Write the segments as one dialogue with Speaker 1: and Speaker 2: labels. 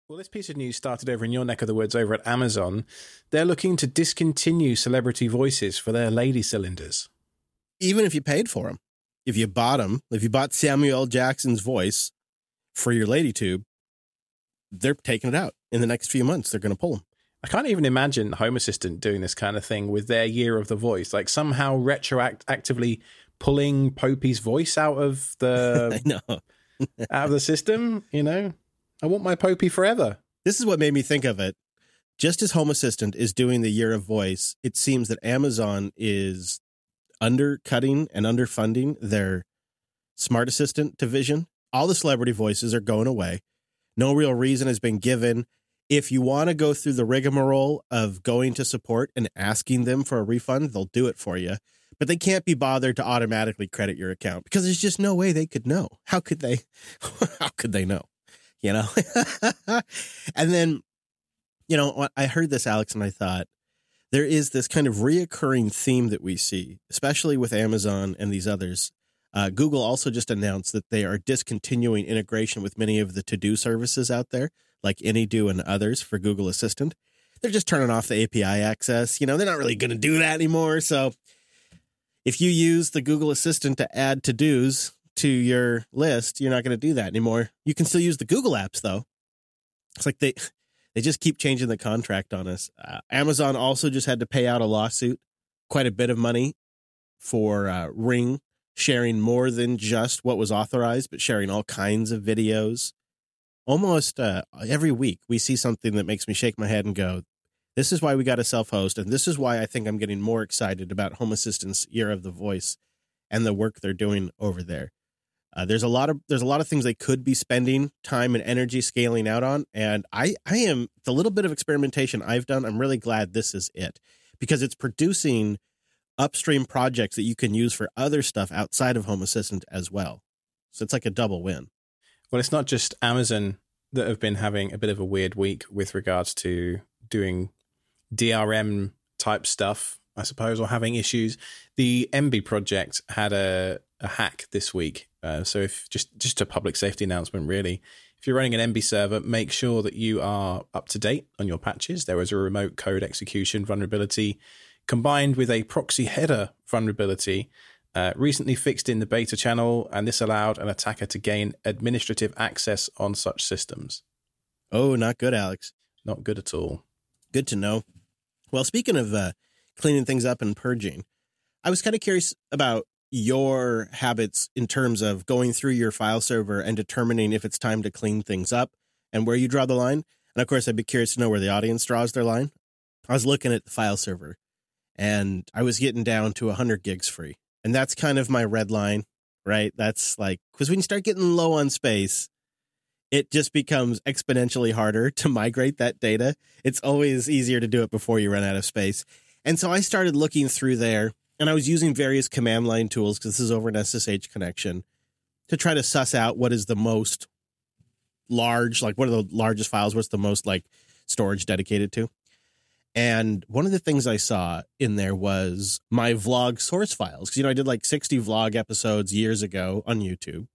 Speaker 1: Well, this piece of news started over in your neck of the woods over at Amazon. They're looking to discontinue celebrity voices for their lady cylinders.
Speaker 2: Even if you paid for them. If you bought Samuel L. Jackson's voice for your lady tube, they're taking it out. In the next few months, they're going to pull them.
Speaker 1: I can't even imagine Home Assistant doing this kind of thing with their year of the voice, like somehow retroactively pulling Popey's voice out of the
Speaker 2: I know.
Speaker 1: out of the system, you know? I want my Popey forever.
Speaker 2: This is what made me think of it. Just as Home Assistant is doing the year of voice, it seems that Amazon is undercutting and underfunding their Smart Assistant division. All the celebrity voices are going away. No real reason has been given. If you want to go through the rigmarole of going to support and asking them for a refund, they'll do it for you. But they can't be bothered to automatically credit your account because there's just no way they could know. How could they? How could they know? You know? And then, you know, I heard this, Alex, and I thought there is this kind of reoccurring theme that we see, especially with Amazon and these others. Google also just announced that they are discontinuing integration with many of the to-do services out there, like AnyDo and others for Google Assistant. They're just turning off the API access. You know, they're not really going to do that anymore. So if you use the Google Assistant to add to-dos to your list, you're not going to do that anymore. You can still use the Google apps, though. It's like they just keep changing the contract on us. Amazon also just had to pay out a lawsuit, quite a bit of money for Ring sharing more than just what was authorized, but sharing all kinds of videos. Almost every week, we see something that makes me shake my head and go, this is why we got to self-host, and this is why I think I'm getting more excited about Home Assistant's Year of the Voice and the work they're doing over there. There's a lot of things they could be spending time and energy scaling out on, and I am, the little bit of experimentation I've done, I'm really glad this is it, because it's producing upstream projects that you can use for other stuff outside of Home Assistant as well. So it's like a double win.
Speaker 1: Well, it's not just Amazon that have been having a bit of a weird week with regards to doing DRM type stuff, I suppose, or having issues. The Emby project had a hack this week. So if just a public safety announcement, really, if you're running an Emby server, make sure that you are up to date on your patches. There was a remote code execution vulnerability combined with a proxy header vulnerability recently fixed in the beta channel, and this allowed an attacker to gain administrative access on such systems.
Speaker 2: Oh, not good, Alex.
Speaker 1: Not good at all.
Speaker 2: Good to know. Well, speaking of cleaning things up and purging, I was kind of curious about your habits in terms of going through your file server and determining if it's time to clean things up and where you draw the line. And of course, I'd be curious to know where the audience draws their line. I was looking at the file server and I was getting down to 100 gigs free. And that's kind of my red line, right? That's like, because when you start getting low on space, it just becomes exponentially harder to migrate that data. It's always easier to do it before you run out of space. And so I started looking through there, and I was using various command line tools, because this is over an SSH connection, to try to suss out what is the most large, like what are the largest files, what's the most like storage dedicated to. And one of the things I saw in there was my vlog source files. Because, you know, I did like 60 vlog episodes years ago on YouTube.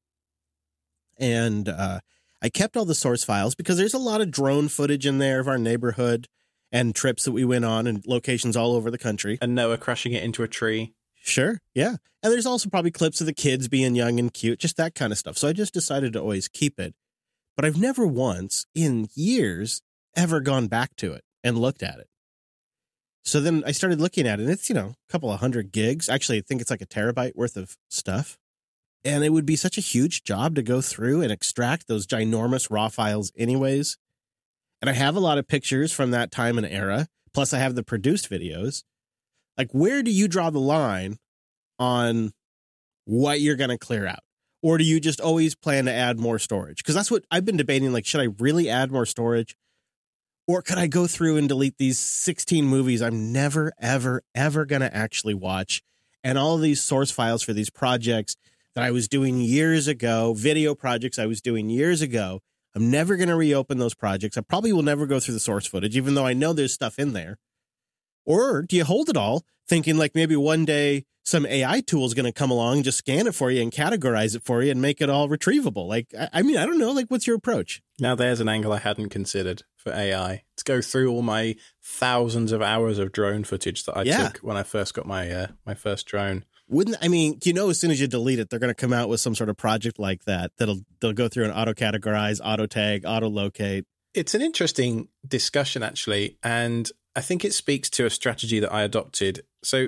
Speaker 2: And I kept all the source files because there's a lot of drone footage in there of our neighborhood and trips that we went on and locations all over the country.
Speaker 1: And Noah crashing it into a tree.
Speaker 2: Sure, yeah. And there's also probably clips of the kids being young and cute, just that kind of stuff. So I just decided to always keep it. But I've never once in years ever gone back to it and looked at it. So then I started looking at it, and it's, you know, a couple of 100 gigs. Actually, I think it's like a terabyte worth of stuff. And it would be such a huge job to go through and extract those ginormous raw files anyways. And I have a lot of pictures from that time and era. Plus, I have the produced videos. Like, where do you draw the line on what you're going to clear out? Or do you just always plan to add more storage? Because that's what I've been debating. Like, should I really add more storage? Or could I go through and delete these 16 movies I'm never, ever, ever going to actually watch? And all of these source files for these projects that I was doing years ago, video projects I was doing years ago, I'm never going to reopen those projects. I probably will never go through the source footage, even though I know there's stuff in there. Or do you hold it all, thinking like maybe one day some AI tool is going to come along and just scan it for you and categorize it for you and make it all retrievable? Like, I mean, I don't know. Like, what's your approach?
Speaker 1: Now there's an angle I hadn't considered for AI. To go through all my thousands of hours of drone footage that I took when I first got my my first drone.
Speaker 2: As soon as you delete it, they're going to come out with some sort of project like that they'll go through and auto-categorize, auto-tag, auto-locate.
Speaker 1: It's an interesting discussion, actually, and I think it speaks to a strategy that I adopted. So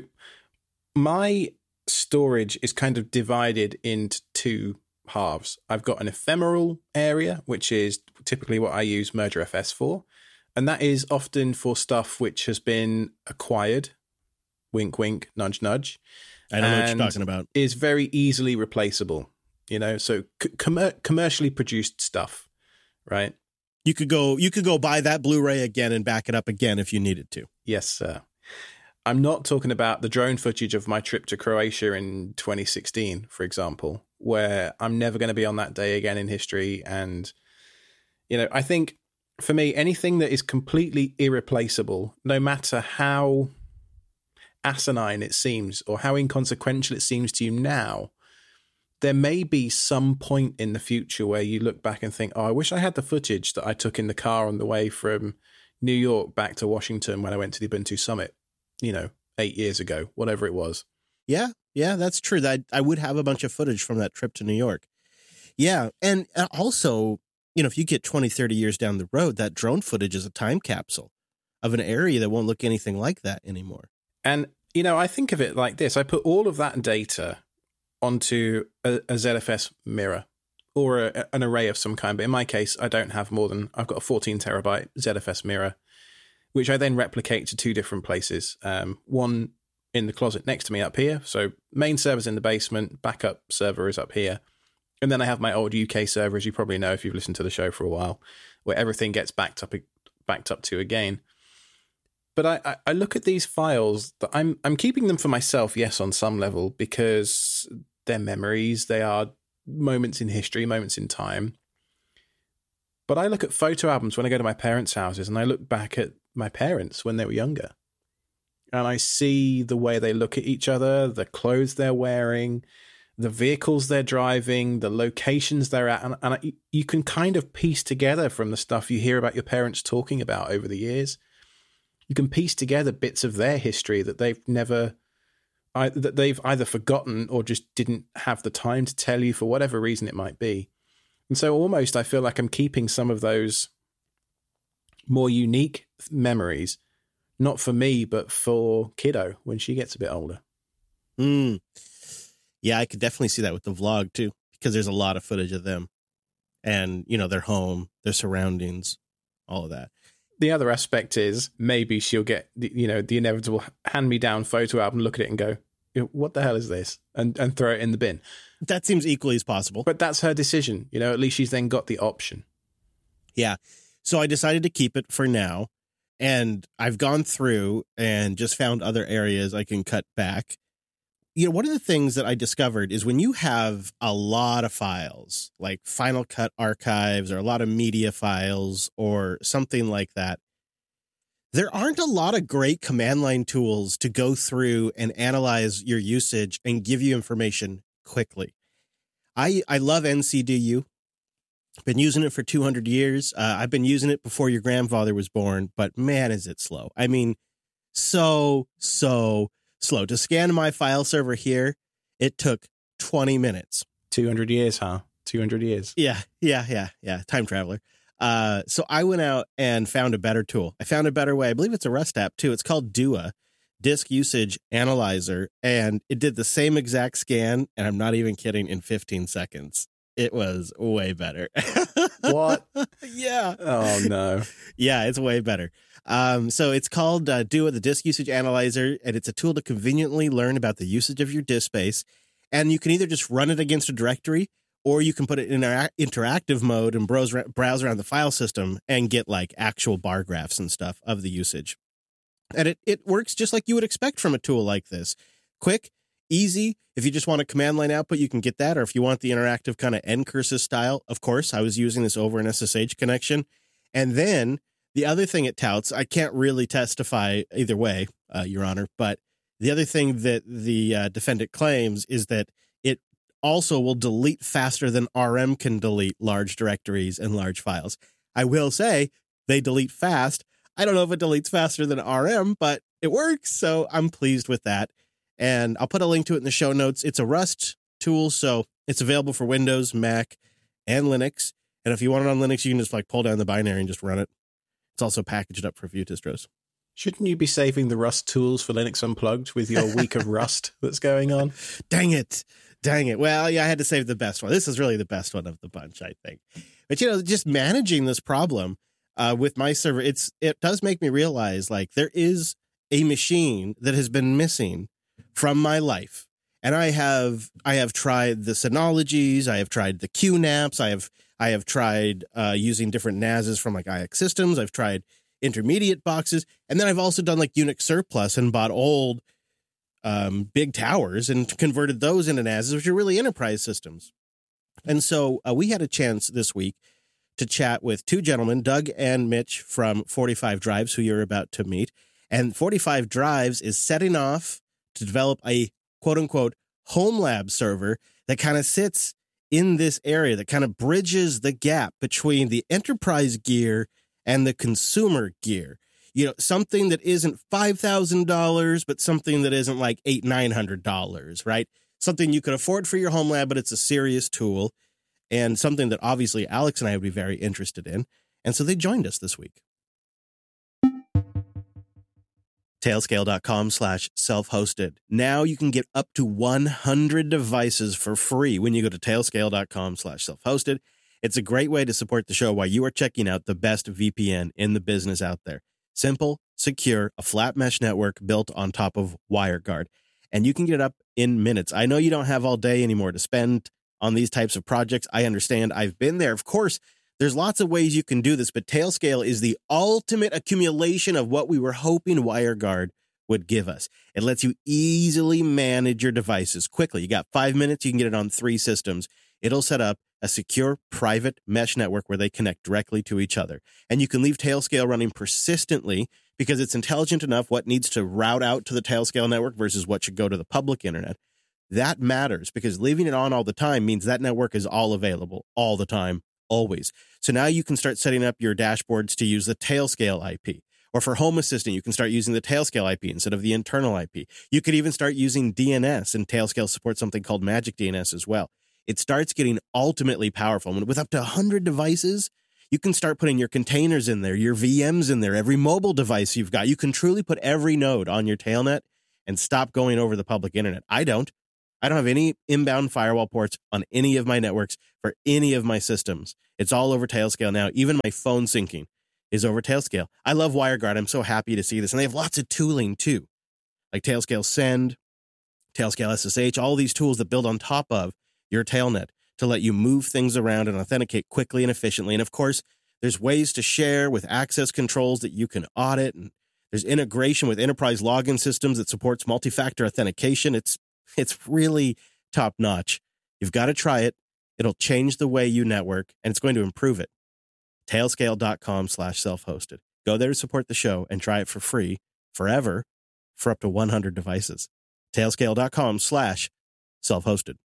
Speaker 1: my storage is kind of divided into two halves. I've got an ephemeral area, which is typically what I use MurderFS for, and that is often for stuff which has been acquired, wink, wink, nudge, nudge.
Speaker 2: I don't know what you're talking about.
Speaker 1: Is very easily replaceable, so commercially produced stuff, right?
Speaker 2: You could go buy that Blu-ray again and back it up again if you needed to.
Speaker 1: Yes, sir. I'm not talking about the drone footage of my trip to Croatia in 2016, for example, where I'm never going to be on that day again in history. And, I think for me, anything that is completely irreplaceable, no matter how asinine it seems or how inconsequential it seems to you now, there may be some point in the future where you look back and think, oh, I wish I had the footage that I took in the car on the way from New York back to Washington when I went to the Ubuntu Summit, 8 years ago, whatever it was.
Speaker 2: Yeah, that's true. That I would have a bunch of footage from that trip to New York. Yeah, and also, if you get 20, 30 years down the road, that drone footage is a time capsule of an area that won't look anything like that anymore.
Speaker 1: And, I think of it like this. I put all of that data onto a ZFS mirror or an array of some kind. But in my case, I've got a 14 terabyte ZFS mirror, which I then replicate to two different places. One in the closet next to me up here. So main server's in the basement, backup server is up here. And then I have my old UK server, as you probably know if you've listened to the show for a while, where everything gets backed up to again. But I look at these files that I'm keeping them for myself, yes, on some level, because they're memories, they are moments in history, moments in time. But I look at photo albums when I go to my parents' houses, and I look back at my parents when they were younger. And I see the way they look at each other, the clothes they're wearing, the vehicles they're driving, the locations they're at. And you can kind of piece together from the stuff you hear about your parents talking about over the years. You can piece together bits of their history that they've either forgotten or just didn't have the time to tell you for whatever reason it might be. And so almost I feel like I'm keeping some of those more unique memories, not for me, but for kiddo when she gets a bit older.
Speaker 2: Yeah, I could definitely see that with the vlog too, because there's a lot of footage of them and, their home, their surroundings, all of that.
Speaker 1: The other aspect is maybe she'll get the inevitable hand-me-down photo album, look at it and go, what the hell is this? And throw it in the bin.
Speaker 2: That seems equally as possible.
Speaker 1: But that's her decision. At least she's then got the option.
Speaker 2: Yeah. So I decided to keep it for now. And I've gone through and just found other areas I can cut back. One of the things that I discovered is when you have a lot of files, like Final Cut archives or a lot of media files or something like that, there aren't a lot of great command line tools to go through and analyze your usage and give you information quickly. I love NCDU. Been using it for 200 years. I've been using it before your grandfather was born, but man, is it slow. I mean, so slow. To scan my file server here, it took 20 minutes.
Speaker 1: 200 years, huh? 200 years.
Speaker 2: Yeah. Time traveler. So I went out and found a better tool. I found a better way. I believe it's a Rust app too. It's called Dua, Disk Usage Analyzer, and it did the same exact scan, and I'm not even kidding, in 15 seconds. It was way better.
Speaker 1: What?
Speaker 2: Yeah.
Speaker 1: Oh, no.
Speaker 2: Yeah, it's way better. So it's called Dua, the Disk Usage Analyzer, and it's a tool to conveniently learn about the usage of your disk space. And you can either just run it against a directory, or you can put it in interactive mode and browse around the file system and get like actual bar graphs and stuff of the usage. And it works just like you would expect from a tool like this. Quick, easy. If you just want a command line output, you can get that. Or if you want the interactive kind of ncurses style, of course, I was using this over an SSH connection. And then the other thing it touts, I can't really testify either way, Your Honor, but the other thing that the defendant claims is that it also will delete faster than RM can delete large directories and large files. I will say they delete fast. I don't know if it deletes faster than RM, but it works. So I'm pleased with that. And I'll put a link to it in the show notes. It's a Rust tool, so it's available for Windows, Mac, and Linux. And if you want it on Linux, you can just pull down the binary and just run it. It's also packaged up for a few distros.
Speaker 1: Shouldn't you be saving the Rust tools for Linux Unplugged with your week of Rust that's going on?
Speaker 2: Dang it. Well, yeah, I had to save the best one. This is really the best one of the bunch, I think. But, just managing this problem with my server, it does make me realize, there is a machine that has been missing from my life. And I have tried the Synologies, I have tried the QNAPs, I have tried using different NASs from IX Systems, I've tried intermediate boxes, and then I've also done Unix Surplus and bought old big towers and converted those into NASs, which are really enterprise systems. And so we had a chance this week to chat with two gentlemen, Doug and Mitch from 45 Drives, who you're about to meet. And 45 Drives is setting off to develop a quote-unquote home lab server that kind of sits in this area, that kind of bridges the gap between the enterprise gear and the consumer gear. Something that isn't $5,000, but something that isn't $800-900, right? Something you could afford for your home lab, but it's a serious tool, and something that obviously Alex and I would be very interested in. And so they joined us this week. Tailscale.com/self-hosted. Now you can get up to 100 devices for free when you go to tailscale.com/self-hosted. It's a great way to support the show while you are checking out the best VPN in the business out there. Simple, secure, a flat mesh network built on top of WireGuard. And you can get it up in minutes. I know you don't have all day anymore to spend on these types of projects. I understand. I've been there. Of course, there's lots of ways you can do this, but Tailscale is the ultimate accumulation of what we were hoping WireGuard would give us. It lets you easily manage your devices quickly. You got 5 minutes. You can get it on 3 systems. It'll set up a secure private mesh network where they connect directly to each other. And you can leave Tailscale running persistently because it's intelligent enough what needs to route out to the Tailscale network versus what should go to the public internet. That matters because leaving it on all the time means that network is all available all the time, always. So now you can start setting up your dashboards to use the Tailscale IP. Or for Home Assistant, you can start using the Tailscale IP instead of the internal IP. You could even start using DNS, and Tailscale supports something called Magic DNS as well. It starts getting ultimately powerful. And with up to 100 devices, you can start putting your containers in there, your VMs in there, every mobile device you've got. You can truly put every node on your tailnet and stop going over the public internet. I don't have any inbound firewall ports on any of my networks for any of my systems. It's all over Tailscale now. Even my phone syncing is over Tailscale. I love WireGuard. I'm so happy to see this. And they have lots of tooling too, like Tailscale Send, Tailscale SSH, all these tools that build on top of your tailnet to let you move things around and authenticate quickly and efficiently. And of course, there's ways to share with access controls that you can audit. And there's integration with enterprise login systems that supports multi-factor authentication. It's really top notch. You've got to try it. It'll change the way you network and it's going to improve it. Tailscale.com/self-hosted. Go there to support the show and try it for free forever for up to 100 devices. Tailscale.com/self-hosted.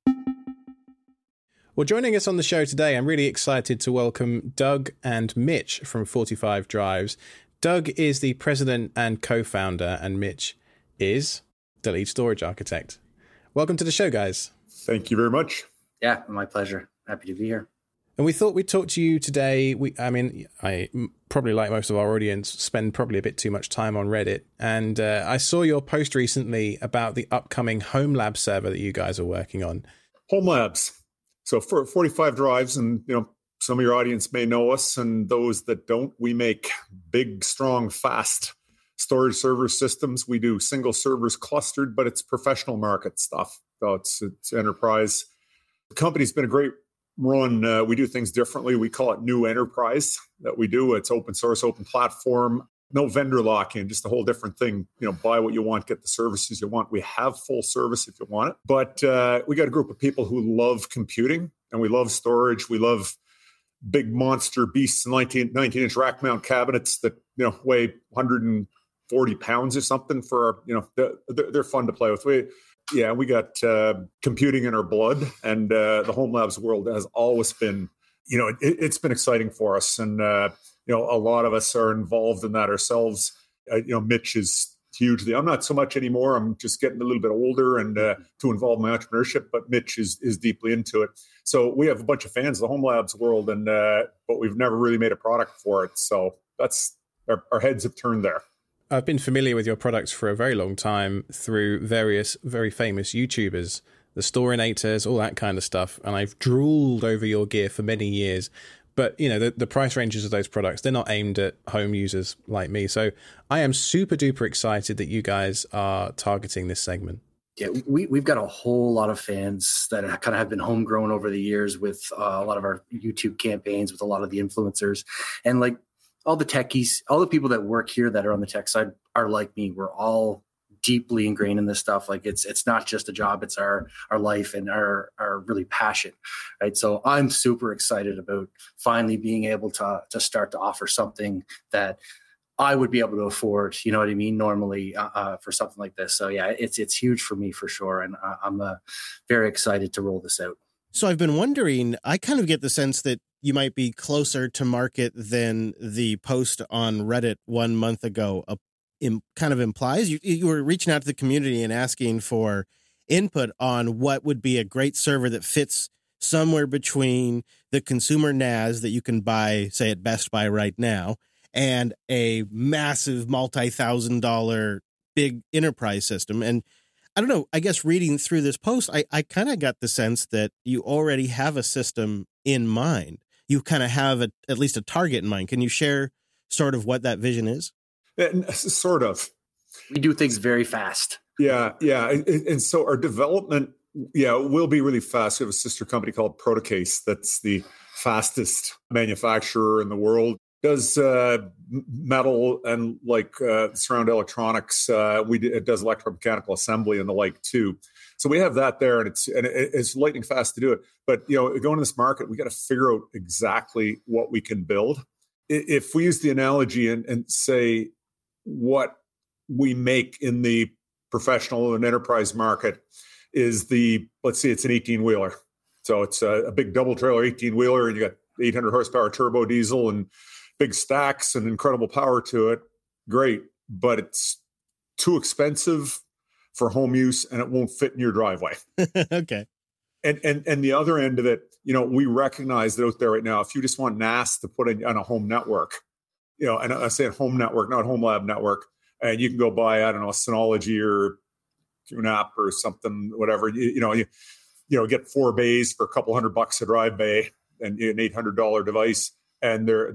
Speaker 1: Well, joining us on the show today, I'm really excited to welcome Doug and Mitch from 45 Drives. Doug is the president and co-founder, and Mitch is the lead storage architect. Welcome to the show, guys.
Speaker 3: Thank you very much.
Speaker 4: Yeah, my pleasure. Happy to be here.
Speaker 1: And we thought we'd talk to you today. I probably, like most of our audience, spend probably a bit too much time on Reddit. And I saw your post recently about the upcoming Home Lab server that you guys are working on.
Speaker 3: Home Labs. So for 45 Drives, and some of your audience may know us, and those that don't, we make big, strong, fast storage server systems. We do single servers clustered, but it's professional market stuff. So it's enterprise. The company's been a great run. We do things differently. We call it New Enterprise that we do. It's open source, open platform, no vendor lock-in, just a whole different thing. Buy what you want, get the services you want. We have full service if you want it. But we got a group of people who love computing and we love storage. We love big monster beasts, 19-inch rack mount cabinets that weigh 140 pounds or something. They're fun to play with. we got computing in our blood, and the Home Labs world has always been, it's been exciting for us. And, a lot of us are involved in that ourselves. Mitch is hugely, I'm not so much anymore. I'm just getting a little bit older and to involve my entrepreneurship, but Mitch is deeply into it. So we have a bunch of fans of the Home Labs world, and but we've never really made a product for it. So that's our heads have turned there.
Speaker 1: I've been familiar with your products for a very long time through various very famous YouTubers, the Storinators, all that kind of stuff. And I've drooled over your gear for many years. But, the price ranges of those products, they're not aimed at home users like me. So I am super duper excited that you guys are targeting this segment.
Speaker 4: Yeah, we've got a whole lot of fans that kind of have been homegrown over the years with a lot of our YouTube campaigns, with a lot of the influencers. And like, all the techies, all the people that work here that are on the tech side are like me. We're all deeply ingrained in this stuff. Like it's not just a job, it's our life and our really passion, right? So I'm super excited about finally being able to start to offer something that I would be able to afford, you know what I mean, normally for something like this. So yeah, it's huge for me for sure. And I'm very excited to roll this out.
Speaker 2: So I've been wondering, I kind of get the sense that you might be closer to market than the post on Reddit 1 month ago kind of implies. You were reaching out to the community and asking for input on what would be a great server that fits somewhere between the consumer NAS that you can buy, say, at Best Buy right now, and a massive multi-$1,000 big enterprise system. And I don't know, I guess reading through this post, I kind of got the sense that you already have a system in mind. You kind of have at least a target in mind. Can you share sort of what that vision is?
Speaker 3: Sort of.
Speaker 4: We do things very fast.
Speaker 3: Yeah. And so our development, will be really fast. We have a sister company called Protocase that's the fastest manufacturer in the world. Does metal and surround electronics. It does electromechanical assembly and the like too. So we have that there, and it's lightning fast to do it. But going to this market, we got to figure out exactly what we can build. If we use the analogy and say what we make in the professional and enterprise market is let's say it's an 18-wheeler. So it's a big double trailer 18-wheeler, and you got 800 horsepower turbo diesel and big stacks and incredible power to it. Great, but it's too expensive for home use, and it won't fit in your driveway.
Speaker 2: Okay.
Speaker 3: And the other end of it, we recognize that out there right now, if you just want NAS to put in on a home network, and I say a home network, not home lab network, and you can go buy, I don't know, a Synology or QNAP or something, whatever, you get 4 bays for a couple $100 a drive bay and an $800 device. And they're